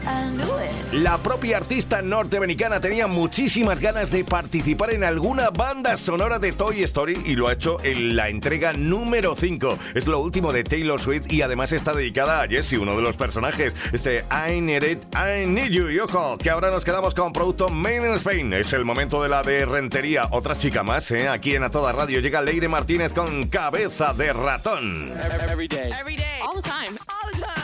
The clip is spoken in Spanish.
La propia artista norteamericana tenía muchísimas ganas de participar en alguna banda sonora de Toy Story y lo ha hecho en la entrega número 5. Es lo último de Taylor Swift y además está dedicada a Jessie, uno de los personajes. I Need It, I Need You. Y ojo, que ahora nos quedamos con producto Made in Spain. Es el momento de la de rentería. Otra chica más, aquí en A Toda Radio llega Leire Martínez con Cabeza de Ratón. Every day. Every day. All the time. All the time.